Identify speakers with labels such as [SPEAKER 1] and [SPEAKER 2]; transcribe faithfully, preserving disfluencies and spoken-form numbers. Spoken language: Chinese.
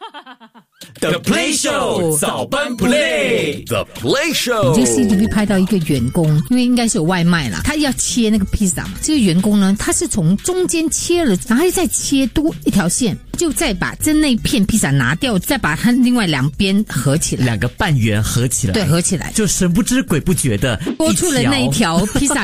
[SPEAKER 1] The Play Show 早班 Play The Play Show。
[SPEAKER 2] 你这 C C T V 拍到一个员工，因为应该是有外卖啦，他要切那个披萨嘛。这个员工呢，他是从中间切了，然后再切多一条线，就再把这那片披萨拿掉，再把它另外两边合起来，
[SPEAKER 3] 两个半圆合起来，
[SPEAKER 2] 对，合起来，
[SPEAKER 3] 就神不知鬼不觉的
[SPEAKER 2] 多出了那一条披萨